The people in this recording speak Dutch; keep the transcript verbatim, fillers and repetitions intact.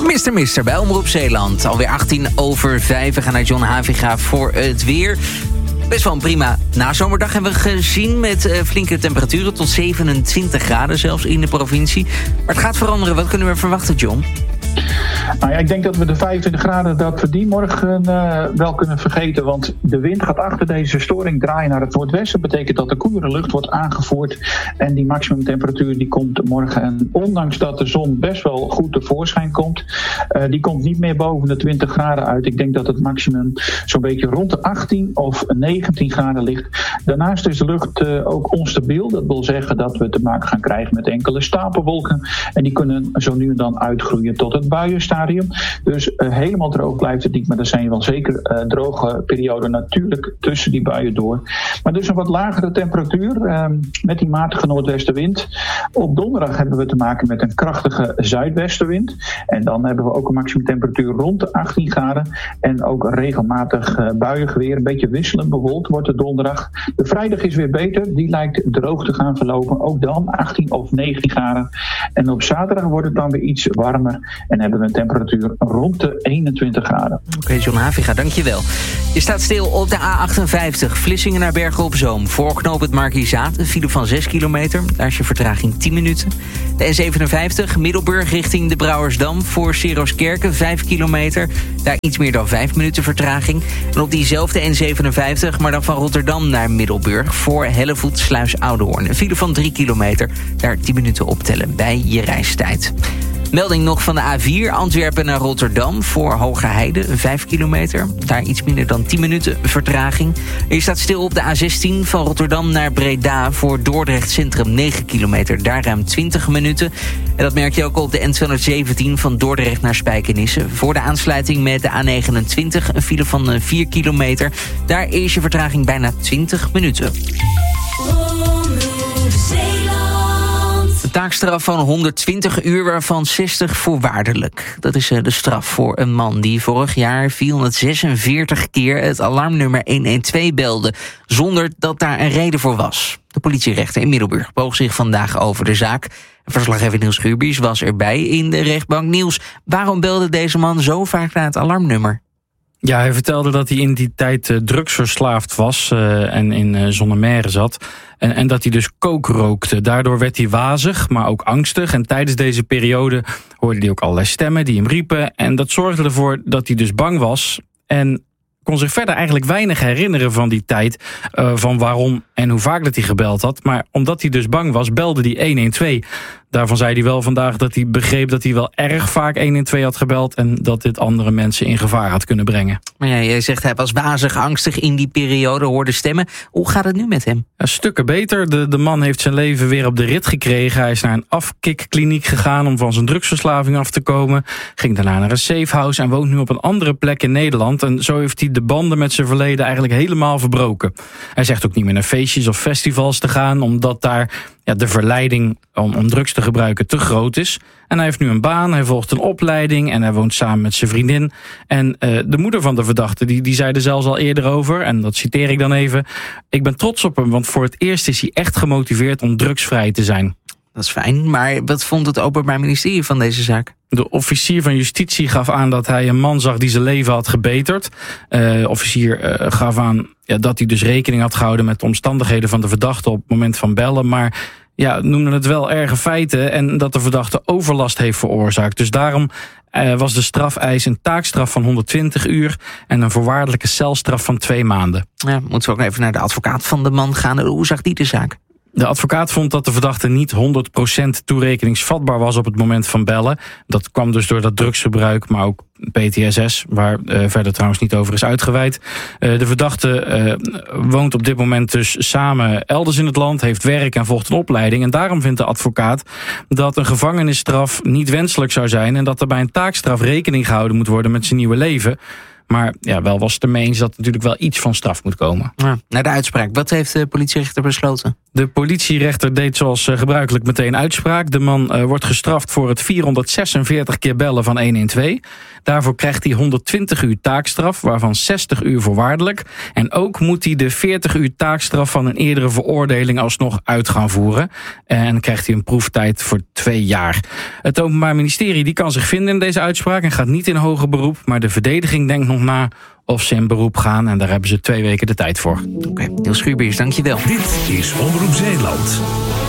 mister Mister bij Omroep Zeeland. Alweer achttien over vijf. We gaan naar John Haviga voor het weer. Best wel een prima nazomerdag hebben we gezien met uh, flinke temperaturen. Tot zevenentwintig graden zelfs in de provincie. Maar het gaat veranderen. Wat kunnen we verwachten, John? Nou ja, ik denk dat we de vijfentwintig graden dat we die morgen uh, wel kunnen vergeten. Want de wind gaat achter deze storing draaien naar het noordwesten. Dat betekent dat de koelere lucht wordt aangevoerd. En die maximumtemperatuur die komt morgen. En ondanks dat de zon best wel goed tevoorschijn komt. Uh, die komt niet meer boven de twintig graden uit. Ik denk dat het maximum zo'n beetje rond de achttien of negentien graden ligt. Daarnaast is de lucht uh, ook onstabiel. Dat wil zeggen dat we te maken gaan krijgen met enkele stapelwolken. En die kunnen zo nu en dan uitgroeien tot het buienstadium. Dus uh, helemaal droog blijft het niet. Maar er zijn wel zeker uh, droge perioden natuurlijk tussen die buien door. Maar dus een wat lagere temperatuur uh, met die matige noordwestenwind. Op donderdag hebben we te maken met een krachtige zuidwestenwind. En dan hebben we ook een maximumtemperatuur rond de achttien graden. En ook regelmatig uh, buiengeweer. Een beetje wisselend bewolkt wordt het donderdag. De vrijdag is weer beter. Die lijkt droog te gaan verlopen. Ook dan achttien of negentien graden. En op zaterdag wordt het dan weer iets warmer. En hebben we een temperatuur rond de eenentwintig graden. Oké, okay, John Haviga, dankjewel. Je staat stil op de A achtenvijftig, Vlissingen naar Bergen op Zoom. Voor knooppunt Markizaat, een file van zes kilometer. Daar is je vertraging tien minuten. De N zevenenvijftig, Middelburg richting de Brouwersdam. Voor Seroskerken, vijf kilometer. Daar iets meer dan vijf minuten vertraging. En op diezelfde N zevenenvijftig, maar dan van Rotterdam naar Middelburg. Voor Hellevoet, Sluis Oudehoorn. Een file van drie kilometer. Daar tien minuten optellen bij je reistijd. Melding nog van de A vier, Antwerpen naar Rotterdam. Voor Hogerheide, vijf kilometer. Daar iets minder dan tien minuten vertraging. Je staat stil op de A zestien van Rotterdam naar Breda. Voor Dordrecht Centrum, negen kilometer. Daar ruim twintig minuten. En dat merk je ook op de N tweehonderdzeventien van Dordrecht naar Spijkenisse. Voor de aansluiting met de A negenentwintig, een file van vier kilometer. Daar is je vertraging bijna twintig minuten. De taakstraf van honderdtwintig uur, waarvan zestig voorwaardelijk. Dat is de straf voor een man die vorig jaar vierhonderdzesenveertig keer het alarmnummer honderdtwaalf belde, zonder dat daar een reden voor was. De politierechter in Middelburg boog zich vandaag over de zaak. Verslaggever Niels Schuurbies was erbij in de rechtbank. Niels, waarom belde deze man zo vaak naar het alarmnummer? Ja, hij vertelde dat hij in die tijd uh, drugsverslaafd was uh, en in uh, Zonnemeire zat. En, en dat hij dus kook rookte. Daardoor werd hij wazig, maar ook angstig. En tijdens deze periode hoorde hij ook allerlei stemmen die hem riepen. En dat zorgde ervoor dat hij dus bang was. En kon zich verder eigenlijk weinig herinneren van die tijd. Uh, van waarom en hoe vaak dat hij gebeld had. Maar omdat hij dus bang was, belde hij honderdtwaalf. Daarvan zei hij wel vandaag dat hij begreep dat hij wel erg vaak honderdtwaalf had gebeld. En dat dit andere mensen in gevaar had kunnen brengen. Maar ja, jij zegt hij was wazig, angstig in die periode, hoorde stemmen. Hoe gaat het nu met hem? Ja, stukken beter. De, de man heeft zijn leven weer op de rit gekregen. Hij is naar een afkikkliniek gegaan om van zijn drugsverslaving af te komen. Ging daarna naar een safehouse en woont nu op een andere plek in Nederland. En zo heeft hij de banden met zijn verleden eigenlijk helemaal verbroken. Hij zegt ook niet meer naar feestjes of festivals te gaan, omdat daar ja, de verleiding om, om drugs te gebruiken te groot is. En hij heeft nu een baan, hij volgt een opleiding en hij woont samen met zijn vriendin. En uh, de moeder van de verdachte, die, die zei er zelfs al eerder over, en dat citeer ik dan even: ik ben trots op hem, want voor het eerst is hij echt gemotiveerd om drugsvrij te zijn. Dat is fijn, maar wat vond het Openbaar Ministerie van deze zaak? De officier van justitie gaf aan dat hij een man zag die zijn leven had gebeterd. Uh, de officier uh, gaf aan ja, dat hij dus rekening had gehouden met de omstandigheden van de verdachte op het moment van bellen. Maar ja, noemde het wel erge feiten en dat de verdachte overlast heeft veroorzaakt. Dus daarom uh, was de strafeis een taakstraf van honderdtwintig uur en een voorwaardelijke celstraf van twee maanden. Ja, moeten we ook even naar de advocaat van de man gaan. Hoe zag die de zaak? De advocaat vond dat de verdachte niet honderd procent toerekeningsvatbaar was op het moment van bellen. Dat kwam dus door dat drugsgebruik, maar ook P T S S, waar uh, verder trouwens niet over is uitgeweid. Uh, de verdachte uh, woont op dit moment dus samen elders in het land, heeft werk en volgt een opleiding. En daarom vindt de advocaat dat een gevangenisstraf niet wenselijk zou zijn en dat er bij een taakstraf rekening gehouden moet worden met zijn nieuwe leven. Maar ja, wel was het ermee eens dat natuurlijk wel iets van straf moet komen. Ja. Naar de uitspraak. Wat heeft de politierechter besloten? De politierechter deed zoals gebruikelijk meteen uitspraak. De man uh, wordt gestraft voor het vierhonderdzesenveertig keer bellen van honderdtwaalf. Daarvoor krijgt hij honderdtwintig uur taakstraf, waarvan zestig uur voorwaardelijk. En ook moet hij de veertig uur taakstraf van een eerdere veroordeling alsnog uit gaan voeren. En krijgt hij een proeftijd voor twee jaar. Het Openbaar Ministerie die kan zich vinden in deze uitspraak en gaat niet in hoger beroep. Maar de verdediging denkt nog na of ze in beroep gaan. En daar hebben ze twee weken de tijd voor. Oké, okay. Niels Schuurbiers, dankjewel. Dit is Omroep Zeeland.